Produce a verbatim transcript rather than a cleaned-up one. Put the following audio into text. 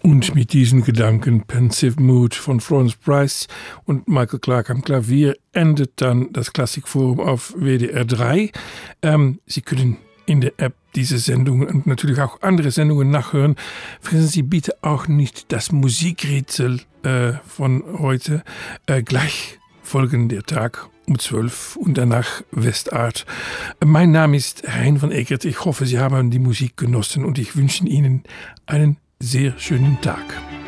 Und mit diesen Gedanken Pensive Mood von Florence Price und Michael Clarke am Klavier endet dann das Klassikforum auf W D R drei. Ähm, Sie können in der App diese Sendungen und natürlich auch andere Sendungen nachhören. Vergessen Sie bitte auch nicht das Musikrätsel äh, von heute. Äh, gleich folgen der Tag um zwölf und danach Westart. Mein Name ist Hein van Eekert. Ich hoffe, Sie haben die Musik genossen und ich wünsche Ihnen einen sehr schönen Tag.